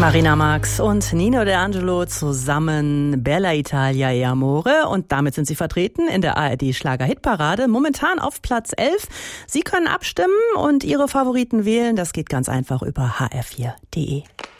Marina Marx und Nino De Angelo zusammen Bella Italia e Amore, und damit sind sie vertreten in der ARD Schlager-Hitparade, momentan auf Platz 11. Sie können abstimmen und Ihre Favoriten wählen, das geht ganz einfach über hr4.de.